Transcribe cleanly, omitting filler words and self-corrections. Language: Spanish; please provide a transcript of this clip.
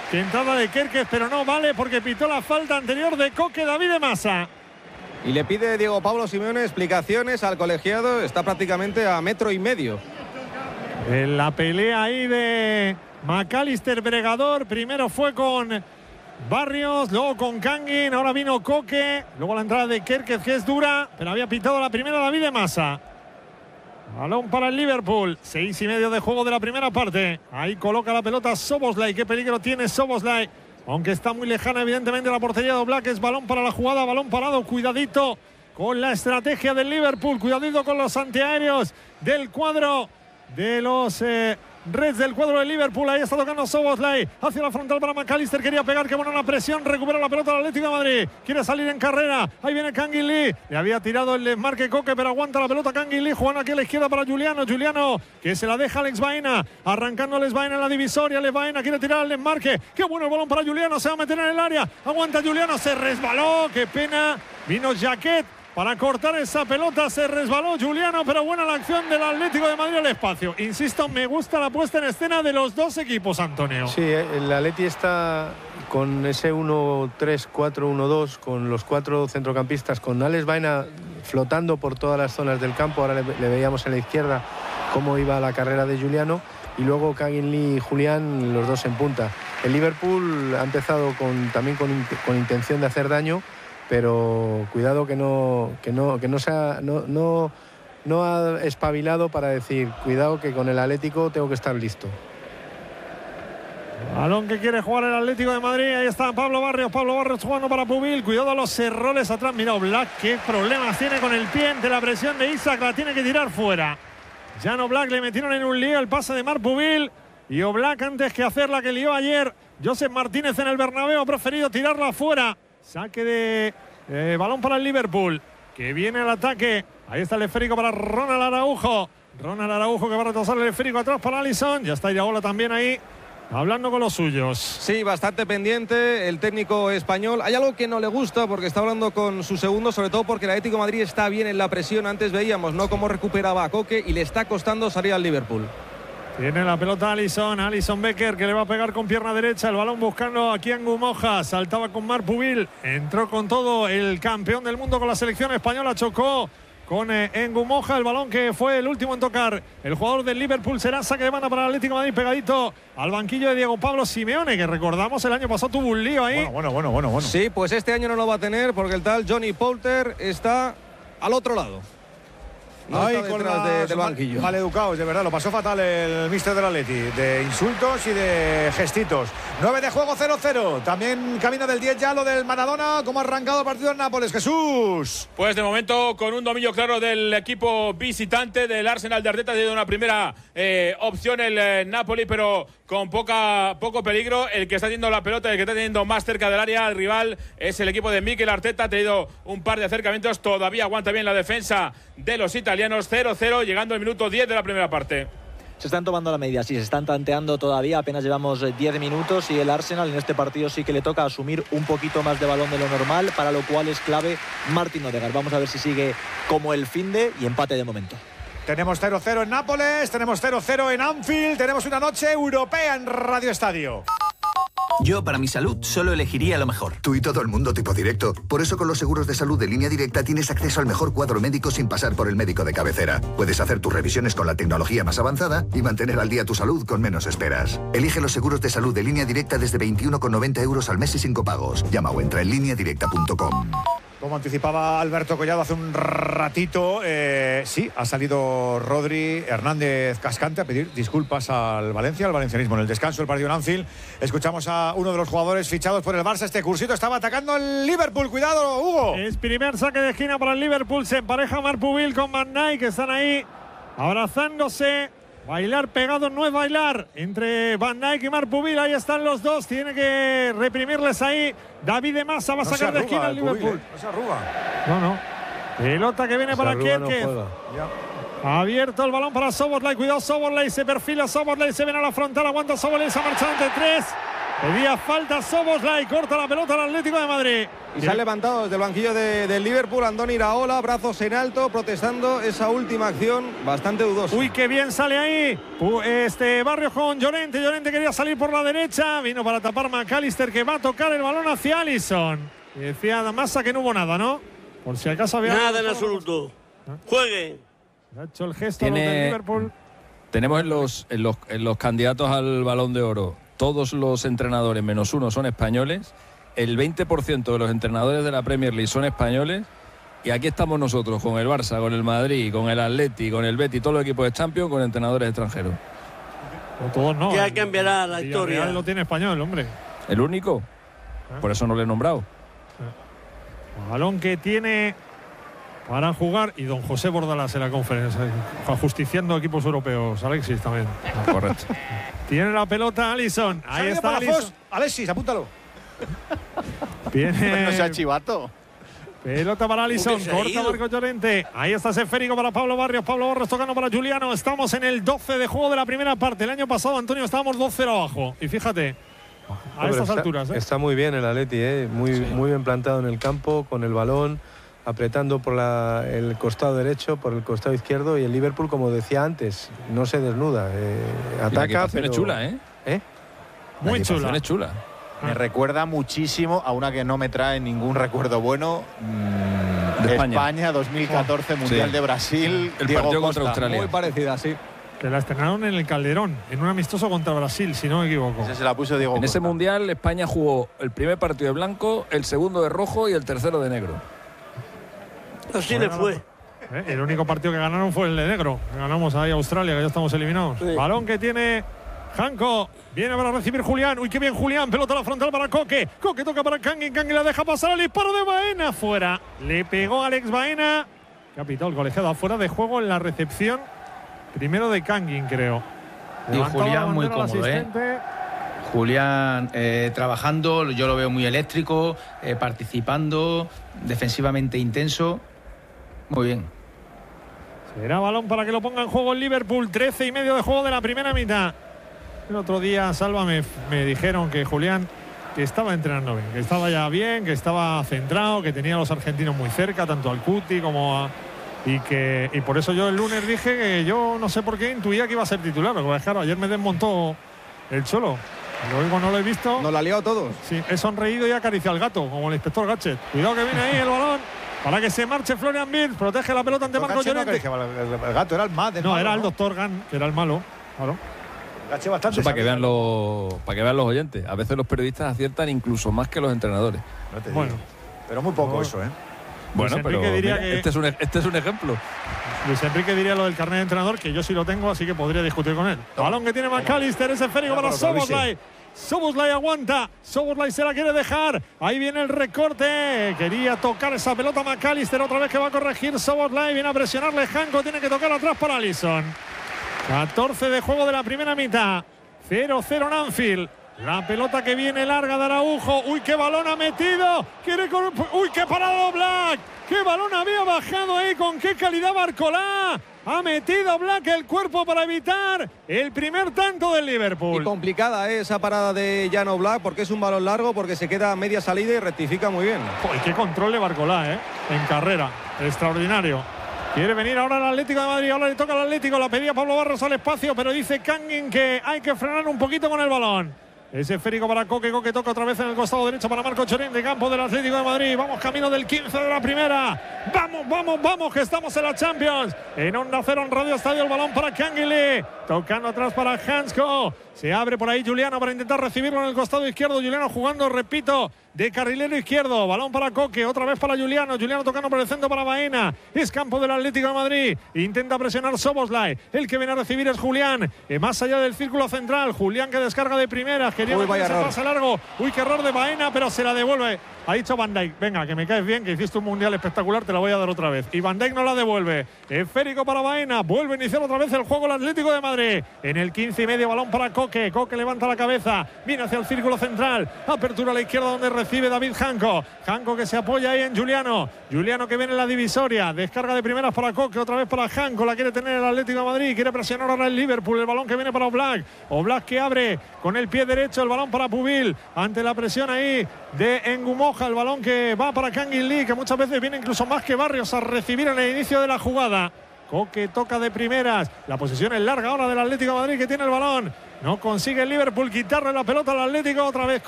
Entrada de Kerkez, pero no vale porque pitó la falta anterior de Coque David de Masa. Y le pide Diego Pablo Simeone explicaciones al colegiado. Está prácticamente a 1,5 metros. En la pelea ahí de McAllister Bregador. Primero fue con Barrios, luego con Kangin, ahora vino Coque. Luego la entrada de Kerkez, que es dura, pero había pitado la primera David de Masa. Balón para el Liverpool. 6:30 de juego de la primera parte. Ahí coloca la pelota Szoboszlai. Qué peligro tiene Szoboszlai. Aunque está muy lejana, evidentemente, la portería de Oblak. Es balón para la jugada, balón parado. Cuidadito con la estrategia del Liverpool. Cuidadito con los antiaéreos del cuadro de los Reds del cuadro de Liverpool. Ahí está tocando Szoboszlai hacia la frontal para McAllister. Quería pegar, que buena la presión. Recupera la pelota el Atlético de Madrid. Quiere salir en carrera. Ahí viene Kangin Lee. Le había tirado el desmarque Coque, pero aguanta la pelota Kangin Lee. Jugando aquí a la izquierda para Juliano. Juliano que se la deja Alex Baena. Arrancando Alex Baena en la divisoria. Alex Baena quiere tirar el desmarque. Qué bueno el balón para Juliano. Se va a meter en el área. Aguanta Juliano. Se resbaló. Qué pena. Vino Jaquet para cortar esa pelota, se resbaló Juliano, pero buena la acción del Atlético de Madrid al espacio. Insisto, me gusta la puesta en escena de los dos equipos, Antonio. Sí, el Atleti está con ese 1-3-4-1-2, con los 4 centrocampistas, con Alex Baena flotando por todas las zonas del campo. Ahora le veíamos en la izquierda cómo iba la carrera de Juliano, y luego Kangin Lee y Julián, los dos en punta. El Liverpool ha empezado también con intención de hacer daño, pero cuidado que no ha espabilado para decir, cuidado que con el Atlético tengo que estar listo. Balón que quiere jugar el Atlético de Madrid. Ahí está Pablo Barrios jugando para Pubil. Cuidado a los errores atrás. Mira Oblak, qué problemas tiene con el pie ante la presión de Isak. La tiene que tirar fuera. Jan Oblak le metieron en un lío el pase de Marc Pubil. Y Oblak, antes que hacer la que lió ayer Josep Martínez en el Bernabéu, ha preferido tirarla fuera. Saque de balón para el Liverpool, que viene al ataque. Ahí está el esférico para Ronald Araujo. Ronald Araujo que va a retrasar el esférico atrás para Alisson. Ya está Iraola también ahí, hablando con los suyos. Sí, bastante pendiente el técnico español. Hay algo que no le gusta porque está hablando con su segundo, sobre todo porque el Atlético de Madrid está bien en la presión. Antes veíamos, ¿no?, cómo recuperaba a Coque, y le está costando salir al Liverpool. Tiene la pelota Alisson Becker, que le va a pegar con pierna derecha. El balón buscando aquí a Ngumoja. Saltaba con Marc Pubil. Entró con todo el campeón del mundo con la selección española. Chocó con Ngumoja. El balón que fue el último en tocar el jugador del Liverpool. Será saque de banda para el Atlético de Madrid, pegadito al banquillo de Diego Pablo Simeone, que recordamos el año pasado tuvo un lío ahí. Bueno. Sí, pues este año no lo va a tener porque el tal Johnny Poulter está al otro lado. No ahí está con detrás del banquillo. Maleducados, de verdad, lo pasó fatal el míster del Atleti, de insultos y de gestitos. 9 de juego, 0-0. También camino del 10 ya lo del Maradona. ¿Cómo ha arrancado el partido en Nápoles, Jesús? Pues de momento con un dominio claro del equipo visitante del Arsenal de Arteta. Ha tenido una primera opción el Napoli, pero con poco peligro. El que está teniendo la pelota, el que está teniendo más cerca del área al rival, es el equipo de Mikel Arteta. Ha tenido un par de acercamientos, todavía aguanta bien la defensa de los italianos. 0-0, llegando al minuto 10 de la primera parte. Se están tomando la medida, sí, se están tanteando todavía, apenas llevamos 10 minutos, y el Arsenal en este partido sí que le toca asumir un poquito más de balón de lo normal, para lo cual es clave Martin Odegaard. Vamos a ver si sigue como el finde, y empate de momento. Tenemos 0-0 en Nápoles, tenemos 0-0 en Anfield, tenemos una noche europea en Radio Estadio. Yo, para mi salud, solo elegiría lo mejor. Tú y todo el mundo tipo directo. Por eso con los seguros de salud de Línea Directa tienes acceso al mejor cuadro médico sin pasar por el médico de cabecera. Puedes hacer tus revisiones con la tecnología más avanzada y mantener al día tu salud con menos esperas. Elige los seguros de salud de Línea Directa desde 21,90 € al mes y sin copagos. Llama o entra en lineadirecta.com. Como anticipaba Alberto Collado hace un ratito, sí, ha salido Rodri Hernández Cascante a pedir disculpas al Valencia, al valencianismo. En el descanso del partido en Anfield, escuchamos a uno de los jugadores fichados por el Barça. Este cursito estaba atacando el Liverpool. Cuidado, Hugo. Es primer saque de esquina para el Liverpool. Se empareja Marc Pubil con Van Dijk, que están ahí abrazándose. Bailar pegado no es bailar entre Van Dijk y Marc Pubil. Ahí están los dos. Tiene que reprimirles ahí. David de Masa va a sacar de esquina al Liverpool. No se arruga. No. Pelota que viene para Kerkez. Abierto el balón para Szoboszlai. Cuidado Szoboszlai. Se perfila Szoboszlai. Se viene a la frontal. Aguanta Szoboszlai. Se ha marchado entre 3. Pedía falta Szoboszlai, corta la pelota al Atlético de Madrid. Y se ha levantado desde el banquillo del Liverpool Andoni Iraola, brazos en alto, protestando esa última acción bastante dudosa. Uy, qué bien sale ahí. Barrios con Llorente. Llorente quería salir por la derecha. Vino para tapar McAllister, que va a tocar el balón hacia Alisson. Y decía Massa que no hubo nada, ¿no? Por si acaso había... Nada en absoluto. Jueguen. Ha hecho el gesto a los del Liverpool. Tenemos en los candidatos al Balón de Oro, todos los entrenadores menos uno son españoles. El 20% de los entrenadores de la Premier League son españoles. Y aquí estamos nosotros con el Barça, con el Madrid, con el Atleti, con el Betis, todos los equipos de Champions con entrenadores extranjeros. No, todos no. Ya cambiará la historia. Lo tiene español, hombre. ¿El único? Por eso no le he nombrado. Balón que tiene para jugar, y don José Bordalás en la conferencia, justiciando equipos europeos. Alexis también. Correcto. Tiene la pelota Alisson. Ahí está Alisson. Alexis, apúntalo. Viene. No sea chivato. Pelota para Alisson, corta Marcos Llorente. Ahí está ese esférico para Pablo Barrios. Pablo Barrios tocando para Juliano. Estamos en el 12 de juego de la primera parte. El año pasado, Antonio, estábamos 2-0 abajo. Y fíjate, a estas alturas. Está muy bien el Atleti, muy bien plantado en el campo, con el balón, apretando por el costado derecho, por el costado izquierdo. Y el Liverpool, como decía antes, no se desnuda. Ataca, pero... es chula, ¿eh? Muy chula. Es chula. Me recuerda muchísimo a una que no me trae ningún recuerdo bueno. De España 2014, Mundial de Brasil. El Diego partido Costa. contra Australia. Muy parecida, sí. Que la estrenaron en el Calderón, en un amistoso contra Brasil, si no me equivoco. Ese se la puso Diego En Costa. ese Mundial, España jugó el primer partido de blanco, el segundo de rojo y el tercero de negro. Así le fue. El único partido que ganaron fue el de negro. Ganamos ahí a Australia, que ya estamos eliminados. Sí. Balón que tiene Janko. Viene para recibir Julián. Uy, qué bien Julián. Pelota a la frontal para Coque. Coque toca para Kangin. Kangin la deja pasar. El disparo de Baena. Fuera. Le pegó Alex Baena. Que ha pitado el colegiado afuera de juego en la recepción. Primero de Kangin, creo. Y Julián muy cómodo, Julián trabajando, yo lo veo muy eléctrico, participando, defensivamente intenso. Muy bien. Será balón para que lo ponga en juego el Liverpool. 13:30 de juego de la primera mitad. El otro día, Salva, me dijeron que Julián que estaba entrenando bien, que estaba ya bien, que estaba centrado, que tenía a los argentinos muy cerca, tanto al Cuti como a... Y por eso yo el lunes dije que yo no sé por qué intuía que iba a ser titular. Porque claro, ayer me desmontó el Cholo. Luego no lo he visto. Nos la ha liado todos. Sí, he sonreído y acariciado al gato, como el inspector Gadget. Cuidado que viene ahí el balón. Para que se marche Florian Wirtz. Protege la pelota ante Marcos Llorente. El gato era el más de No, era el doctor Gan, que era el malo. Claro. Bastante. Eso para que vean los oyentes. A veces los periodistas aciertan incluso más que los entrenadores. No bueno. Pero muy poco eso, ¿eh? Bueno, pero mira, este es un ejemplo. Luis Enrique diría lo del carnet de entrenador, que yo sí lo tengo, así que podría discutir con él. Balón que tiene McAllister, ese esférico para Szoboszlai. Szoboszlai aguanta. Szoboszlai se la quiere dejar. Ahí viene el recorte. Quería tocar esa pelota McAllister. Otra vez que va a corregir Szoboszlai. Viene a presionarle Janko. Tiene que tocar atrás para Alisson. 14 de juego de la primera mitad. 0-0 en Anfield. La pelota que viene larga de Araujo. Uy, qué balón ha metido. Uy, qué parado Black. Qué balón había bajado ahí. Con qué calidad Barcolá. Ha metido Black el cuerpo para evitar el primer tanto del Liverpool. Y complicada esa parada de Jan Oblak porque es un balón largo, porque se queda a media salida y rectifica muy bien. Uy, qué control de Barcolá, en carrera. Extraordinario. Quiere venir ahora el Atlético de Madrid. Ahora le toca al Atlético. La pedía Pablo Barros al espacio, pero dice Kangin que hay que frenar un poquito con el balón. Ese esférico para Coque. Coque toca otra vez en el costado derecho para Marcos Llorente, campo del Atlético de Madrid. Vamos camino del 15 de la primera. Vamos, que estamos en la Champions. En Onda Cero, en Radio Estadio, el balón para Kangin. Tocando atrás para Hansko. Se abre por ahí Juliano para intentar recibirlo en el costado izquierdo. Juliano jugando, repito, de carrilero izquierdo. Balón para Coque, otra vez para Juliano. Juliano tocando por el centro para Baena. Es campo del Atlético de Madrid. Intenta presionar Szoboszlai. El que viene a recibir es Julián. Más allá del círculo central. Julián que descarga de primeras. Quería meter ese pase largo. Uy, qué error de Baena, pero se la devuelve. Ha dicho Van Dijk, venga, que me caes bien, que hiciste un mundial espectacular, te la voy a dar otra vez. Y Van Dijk no la devuelve. Esférico para Baena. Vuelve a iniciar otra vez el juego el Atlético de Madrid. En el 15:30, balón para Coque. Coque. Coque levanta la cabeza, viene hacia el círculo central, apertura a la izquierda donde recibe David Janco. Janco que se apoya ahí en Juliano. Juliano que viene en la divisoria, descarga de primeras para Coque, otra vez para Janco, la quiere tener el Atlético de Madrid, quiere presionar ahora el Liverpool, el balón que viene para Oblak. Oblak que abre con el pie derecho, el balón para Pubil, ante la presión ahí de Engumoja, el balón que va para Kangin Lee, que muchas veces viene incluso más que Barrios a recibir en el inicio de la jugada. Coque toca de primeras, la posición es larga ahora del Atlético de Madrid que tiene el balón, no consigue el Liverpool quitarle la pelota al Atlético, otra vez